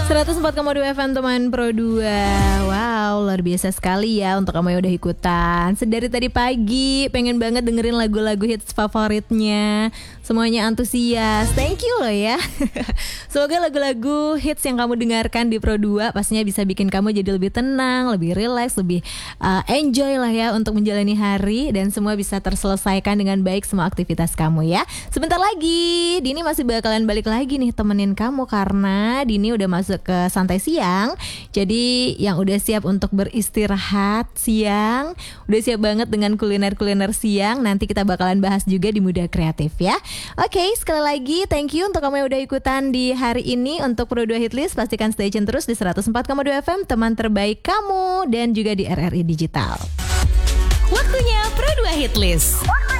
104,2 FM teman Pro 2. Wow, luar biasa sekali ya untuk kamu yang udah ikutan. Sedari tadi pagi pengen banget dengerin lagu-lagu hits favoritnya. Semuanya antusias. Thank you loh ya. Semoga lagu-lagu hits yang kamu dengarkan di Pro 2 pastinya bisa bikin kamu jadi lebih tenang, lebih relax, lebih enjoy lah ya untuk menjalani hari. Dan semua bisa terselesaikan dengan baik semua aktivitas kamu ya. Sebentar lagi Dini masih bakalan balik lagi nih temenin kamu, karena Dini udah masuk ke santai siang. Jadi yang udah siap untuk beristirahat siang, udah siap banget dengan kuliner-kuliner siang, nanti kita bakalan bahas juga di Muda Kreatif ya. Oke, sekali lagi thank you untuk kamu yang udah ikutan di hari ini untuk Pro 2 Hitlist. Pastikan stay tune terus di 104,2 FM, teman terbaik kamu, dan juga di RRI Digital. Waktunya Pro 2 Hitlist.